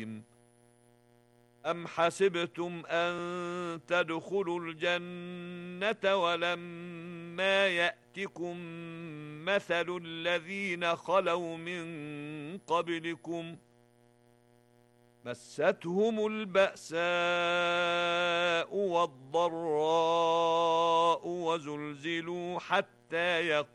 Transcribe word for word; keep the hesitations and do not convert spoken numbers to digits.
أم حسبتم أن تدخلوا الجنة ولما يأتكم مثل الذين خلوا من قبلكم مستهم البأساء والضراء وزلزلوا حتى يقول